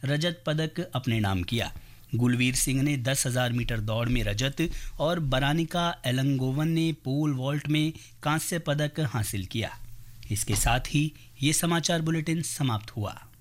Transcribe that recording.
रजत पदक अपने नाम किया। गुलवीर सिंह ने 10,000 मीटर दौड़ में रजत और बरानिका एलंगोवन ने पोल वॉल्ट में कांस्य पदक हासिल किया। इसके साथ ही ये समाचार बुलेटिन समाप्त हुआ।